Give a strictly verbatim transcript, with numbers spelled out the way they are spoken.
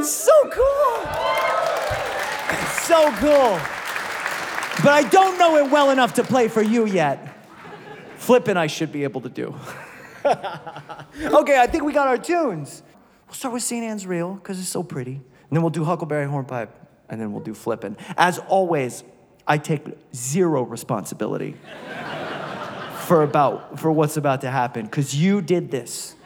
It's so cool. It's so cool. But I don't know it well enough to play for you yet. Flippin' I should be able to do. Okay, I think we got our tunes. We'll start with Saint Anne's Reel, because it's so pretty. And then we'll do Huckleberry Hornpipe, and then we'll do Flippin'. As always, I take zero responsibility for about for what's about to happen, because you did this.